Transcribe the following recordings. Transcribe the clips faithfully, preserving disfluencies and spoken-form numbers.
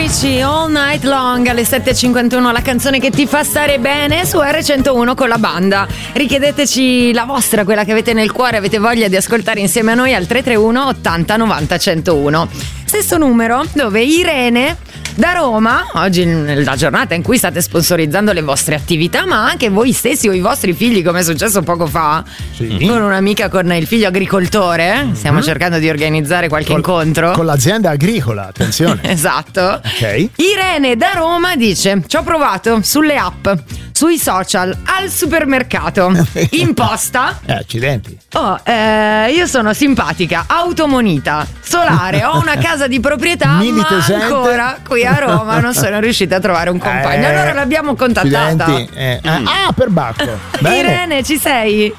Avicii, All Night Long, alle sette e cinquantuno, la canzone che ti fa stare bene su erre centouno con la banda. Richiedeteci la vostra, quella che avete nel cuore, avete voglia di ascoltare insieme a noi al tre tre uno ottanta novanta centouno. Stesso numero dove Irene da Roma, oggi nella giornata in cui state sponsorizzando le vostre attività, ma anche voi stessi o i vostri figli, come è successo poco fa, sì, con un'amica con il figlio agricoltore. Mm-hmm. Stiamo cercando di organizzare qualche con, incontro con l'azienda agricola, attenzione. Esatto. Ok. Irene da Roma dice: ci ho provato sulle app, sui social, al supermercato, in posta. Eh, accidenti. Oh, eh, io sono simpatica, automonita, solare, ho una casa di proprietà, Milite ma sente. ancora qui a Roma non sono riuscita a trovare un compagno. Eh, allora l'abbiamo contattata. Eh. Ah, per Bacco. Bene. Irene, ci sei?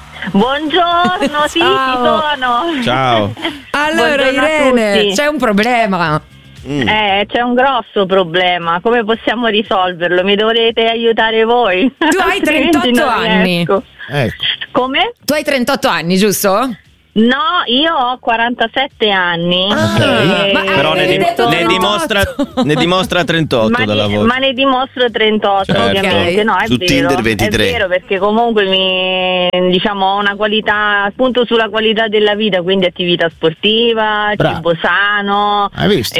Buongiorno, sì, Ciao. ci sono. Ciao. Allora, Buongiorno a Irene, tutti. c'è un problema. Mm. Eh, c'è un grosso problema. Come possiamo risolverlo? Mi dovrete aiutare voi. Tu hai Altrimenti trentotto non anni. riesco. Ecco. Come? Tu hai trentotto anni, giusto? No, io ho quarantasette anni. Ok. E- Ma- Però ne, avevi dim- detto ne trentotto. dimostra ne dimostra trentotto ma, dalla ne, voce. ma ne dimostro trentotto, Certo. ovviamente. No, è Su vero. Tinder ventitré. È vero, perché comunque mi, diciamo, ho una qualità, punto sulla qualità della vita, quindi attività sportiva, Bravo. cibo sano. Hai visto?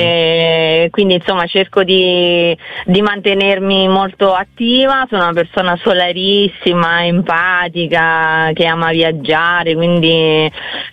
E quindi insomma cerco di, di mantenermi molto attiva. Sono una persona solarissima, empatica, che ama viaggiare, quindi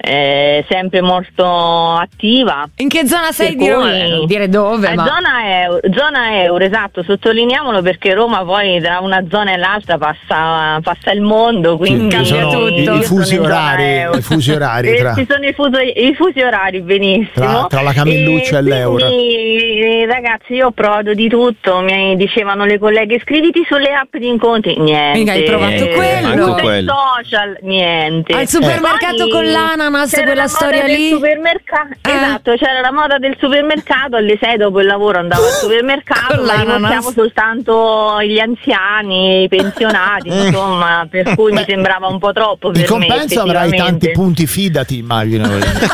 eh, sempre molto attiva. In che zona sei Per di Roma? cui- Eh, non dire dove, Eh, ma... zona, euro, zona euro, esatto, sottolineiamolo perché Roma poi tra una zona e l'altra passa, passa il mondo, quindi Ci sono tutto. i, io i fusi sono in zona orari, euro. i fusi orari Eh, tra, ci sono i, fuso- i fusi orari, benissimo. tra, tra la Camilluccia e, l'euro. Quindi, ragazzi, io ho provato di tutto. Mi dicevano le colleghe: iscriviti sulle app di incontri. Niente. Mica hai provato Eh, quello. manco Sui quello. social, niente. Al supermercato Poi con l'ananas, c'era quella la moda storia del lì? supermercato. Eh. Esatto, c'era la moda del supermercato. Alle sei dopo il lavoro andavo al supermercato, Con ma l'ananas. rimorchiavo soltanto gli anziani, i pensionati, insomma, per cui mi sembrava un po' troppo per In compenso me, avrai tanti effettivamente. punti fidati, immagino.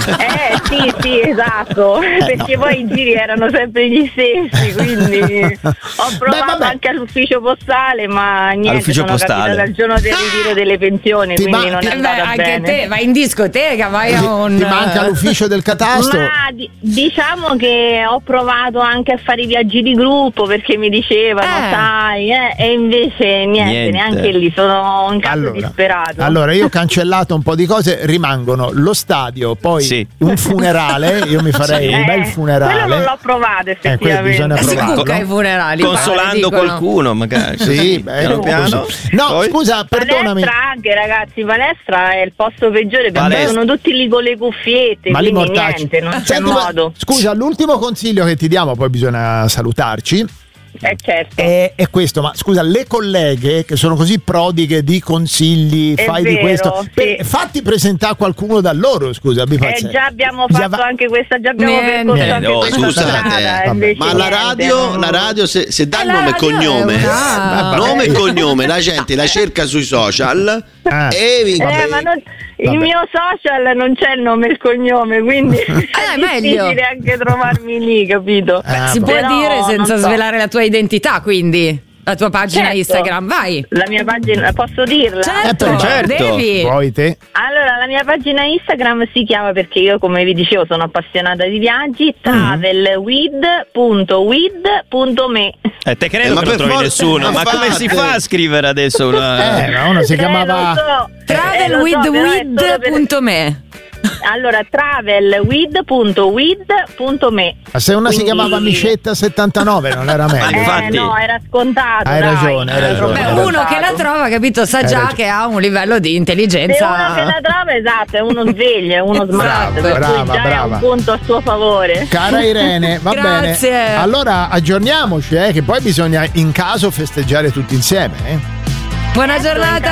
Eh sì, sì, esatto, perché no. poi i giri erano sempre gli stessi, quindi ho provato vabbè. anche all'ufficio postale, ma niente, All'ufficio sono postale. capitata al giorno del ritiro delle pensioni, Ti quindi ma- non ti- è Eh beh, andata anche bene. te vai in discoteca, vai a un... Ti manca l'ufficio del catasto? Ma di- diciamo che ho provato anche a fare i viaggi di gruppo perché mi dicevano, Eh. sai, eh, e invece niente, Niente. neanche lì, sono un caso Allora, disperato. allora, io ho cancellato un po' di cose, rimangono lo stadio, poi Sì. un funerale, io mi farei un Eh, bel funerale. quello non l'ho provato Eh, quello effettivamente. bisogna Si provarlo. cucca ai funerali. Consolando dicono. qualcuno, magari. Sì, Così, beh, piano così. piano. No, Poi? scusa, perdonami. Palestra anche, ragazzi, palestra è il posto peggiore perché Palestra. sono tutti lì con le cuffiette, Ma li quindi mortacci. niente, non c'è Senti, ma- modo. Scusa, l'ultimo consiglio che ti diamo, poi bisogna salutarci. Eh certo. È, è questo, ma scusa, le colleghe che sono così prodighe di consigli, È fai di vero, questo, sì. per- fatti presentare qualcuno da loro, scusa, abbi Eh, pazienza. già abbiamo Già fatto va- anche questa, già abbiamo Niente. percorso Eh, anche oh, questa scusate, strada, vabbè. invece Ma la niente, radio, non- la radio se, se dà Eh, la nome e radio è cognome, una- nome e Vabbè. cognome, la gente la cerca sui social Ah. e vi- Eh, ma non- Vabbè. il mio social non c'è il nome e il cognome, quindi è è meglio. difficile anche trovarmi lì, capito? Ah, Si boh. può Però dire senza non so. svelare la tua identità, quindi la tua pagina Certo. Instagram, vai. La mia pagina, posso dirla? Certo, Eh, certo. devi. Poi te. Allora, la mia pagina Instagram si chiama, perché io come vi dicevo sono appassionata di viaggi, travelwith punto with punto me. Eh, te credo Eh, ma che non per trovi forza, nessuno, ma ma come si fate. fa a scrivere adesso una... Eh, ma uno si Eh, chiamava... lo so. travel Eh, lo so, with però è with solo per- punto me. Allora, travelwith punto with punto me. Ma se una si Quindi- chiamava Micetta settantanove non era Ma meglio? Eh, infatti- no, era scontato. Hai dai, ragione, hai era ragione. troppo Beh, Vabbè. uno che la scontato. trova, capito, sa Hai già ragione. che ha un livello di Se intelligenza. uno che la trova, esatto, è uno sveglio, è uno smart, Esatto. per Brava, cui già brava. è un punto a suo favore. Cara Irene, va Grazie. bene. Allora aggiorniamoci, eh, che poi bisogna in caso festeggiare tutti insieme. Eh. Buona giornata.